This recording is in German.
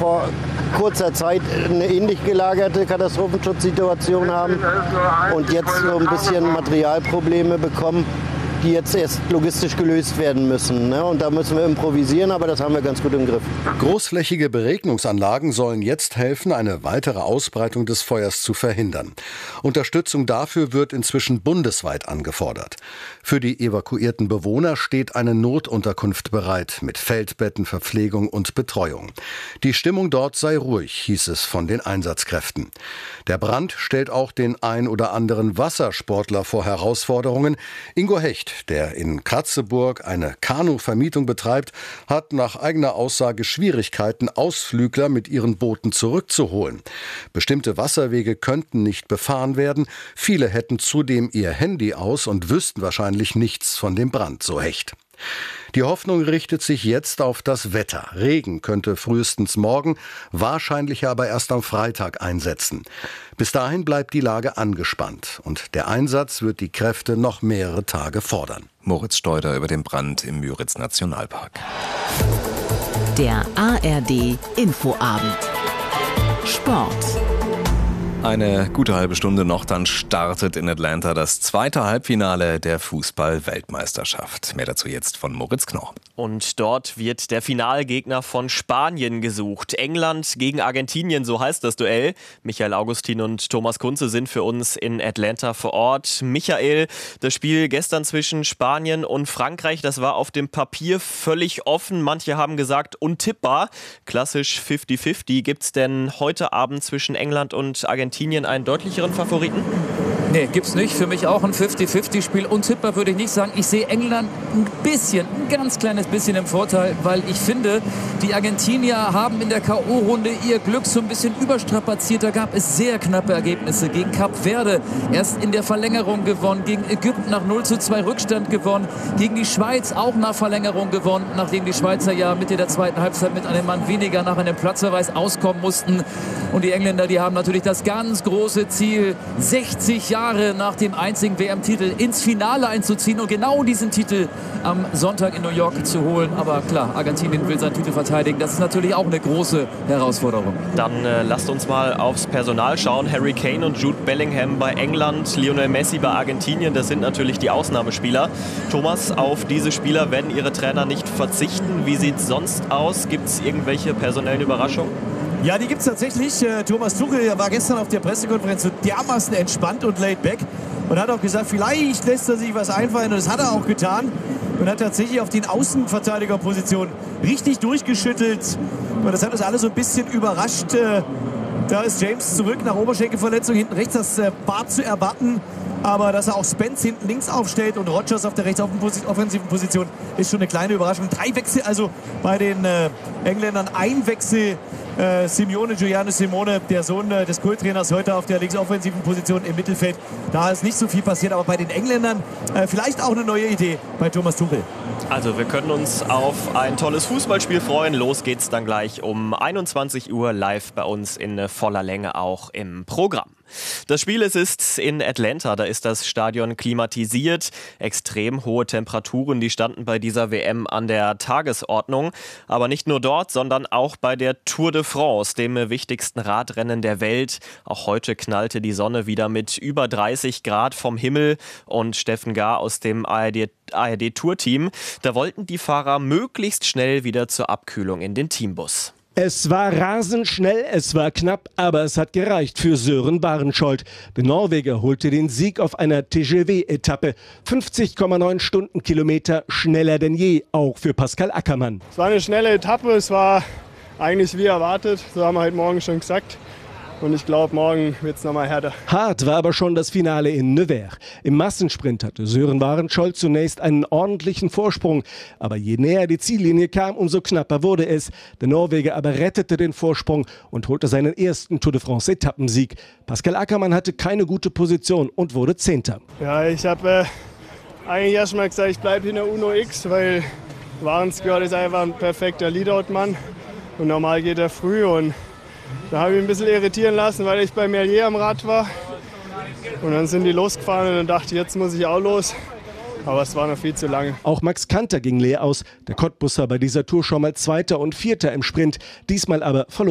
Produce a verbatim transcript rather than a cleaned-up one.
vor kurzer Zeit eine ähnlich gelagerte Katastrophenschutzsituation haben und jetzt so ein bisschen Materialprobleme bekommen, die jetzt erst logistisch gelöst werden müssen. Ne? Und da müssen wir improvisieren, aber das haben wir ganz gut im Griff. Großflächige Beregnungsanlagen sollen jetzt helfen, eine weitere Ausbreitung des Feuers zu verhindern. Unterstützung dafür wird inzwischen bundesweit angefordert. Für die evakuierten Bewohner steht eine Notunterkunft bereit, mit Feldbetten, Verpflegung und Betreuung. Die Stimmung dort sei ruhig, hieß es von den Einsatzkräften. Der Brand stellt auch den ein oder anderen Wassersportler vor Herausforderungen. Ingo Hecht, der in Kratzeburg eine Kanuvermietung betreibt, hat nach eigener Aussage Schwierigkeiten, Ausflügler mit ihren Booten zurückzuholen. Bestimmte Wasserwege könnten nicht befahren werden. Viele hätten zudem ihr Handy aus und wüssten wahrscheinlich nichts von dem Brand, so Hecht. Die Hoffnung richtet sich jetzt auf das Wetter. Regen könnte frühestens morgen, wahrscheinlicher aber erst am Freitag einsetzen. Bis dahin bleibt die Lage angespannt und der Einsatz wird die Kräfte noch mehrere Tage fordern. Moritz Steuder über den Brand im Müritz-Nationalpark. Der A R D Infoabend. Sport. Eine gute halbe Stunde noch, dann startet in Atlanta das zweite Halbfinale der Fußball-Weltmeisterschaft. Mehr dazu jetzt von Moritz Knorr. Und dort wird der Finalgegner von Spanien gesucht. England gegen Argentinien, so heißt das Duell. Michael Augustin und Thomas Kunze sind für uns in Atlanta vor Ort. Michael, das Spiel gestern zwischen Spanien und Frankreich, das war auf dem Papier völlig offen. Manche haben gesagt untippbar. Klassisch fünfzig fünfzig. Gibt es denn heute Abend zwischen England und Argentinien einen deutlicheren Favoriten? Nee, gibt's nicht. Für mich auch ein fünfzig fünfzig Spiel. Untippbar würde ich nicht sagen. Ich sehe England ein bisschen, ein ganz kleines bisschen im Vorteil, weil ich finde, die Argentinier haben in der K O-Runde ihr Glück so ein bisschen überstrapaziert. Da gab es sehr knappe Ergebnisse. Gegen Kap Verde erst in der Verlängerung gewonnen, gegen Ägypten nach null zu zwei Rückstand gewonnen, gegen die Schweiz auch nach Verlängerung gewonnen, nachdem die Schweizer ja Mitte der zweiten Halbzeit mit einem Mann weniger nach einem Platzverweis auskommen mussten. Und die Engländer, die haben natürlich das ganz große Ziel, sechzig Jahre nach dem einzigen W M-Titel ins Finale einzuziehen und genau diesen Titel am Sonntag in New York zu holen. Aber klar, Argentinien will seinen Titel verteidigen. Das ist natürlich auch eine große Herausforderung. Dann äh, lasst uns mal aufs Personal schauen. Harry Kane und Jude Bellingham bei England, Lionel Messi bei Argentinien. Das sind natürlich die Ausnahmespieler. Thomas, auf diese Spieler werden ihre Trainer nicht verzichten. Wie sieht es sonst aus? Gibt es irgendwelche personellen Überraschungen? Ja, die gibt es tatsächlich. Äh, Thomas Tuchel war gestern auf der Pressekonferenz so dermaßen entspannt und laid back und hat auch gesagt, vielleicht lässt er sich was einfallen, und das hat er auch getan und hat tatsächlich auf den Außenverteidigerpositionen richtig durchgeschüttelt und das hat uns alle so ein bisschen überrascht. Äh, da ist James zurück nach Oberschenkelverletzung, hinten rechts, das äh, war zu erwarten. Aber dass er auch Spence hinten links aufstellt und Rodgers auf der rechtsoffensiven Position, ist schon eine kleine Überraschung. Drei Wechsel also bei den äh, Engländern, ein Wechsel. Äh, Simeone, Giuliano Simone, der Sohn äh, des Kulttrainers, heute auf der linksoffensiven Position im Mittelfeld. Da ist nicht so viel passiert, aber bei den Engländern äh, vielleicht auch eine neue Idee bei Thomas Tuchel. Also wir können uns auf ein tolles Fußballspiel freuen. Los geht's dann gleich um einundzwanzig Uhr live bei uns in voller Länge auch im Programm. Das Spiel es ist in Atlanta, da ist das Stadion klimatisiert. Extrem hohe Temperaturen, die standen bei dieser W M an der Tagesordnung. Aber nicht nur dort, sondern auch bei der Tour de France, dem wichtigsten Radrennen der Welt. Auch heute knallte die Sonne wieder mit über dreißig Grad vom Himmel. Und Steffen Gahr aus dem A R D-Tour-Team, da wollten die Fahrer möglichst schnell wieder zur Abkühlung in den Teambus. Es war rasend schnell, es war knapp, aber es hat gereicht für Søren Barenschold. Der Norweger holte den Sieg auf einer T G V-Etappe. fünfzig Komma neun Stundenkilometer, schneller denn je, auch für Pascal Ackermann. Es war eine schnelle Etappe, es war eigentlich wie erwartet, so haben wir heute Morgen schon gesagt. Und ich glaube, morgen wird es nochmal härter. Hart war aber schon das Finale in Nevers. Im Massensprint hatte Søren Barenschold zunächst einen ordentlichen Vorsprung. Aber je näher die Ziellinie kam, umso knapper wurde es. Der Norweger aber rettete den Vorsprung und holte seinen ersten Tour de France-Etappensieg. Pascal Ackermann hatte keine gute Position und wurde Zehnter. Ja, ich habe äh, eigentlich erst mal gesagt, ich bleibe hinter Uno X, weil Barenschold ist einfach ein perfekter Leadout-Mann. Und normal geht er früh und da habe ich mich ein bisschen irritieren lassen, weil ich bei Merlier am Rad war. Und dann sind die losgefahren und dann dachte ich, jetzt muss ich auch los. Aber es war noch viel zu lange. Auch Max Kanter ging leer aus. Der Cottbusser bei dieser Tour schon mal Zweiter und Vierter im Sprint. Diesmal aber verlor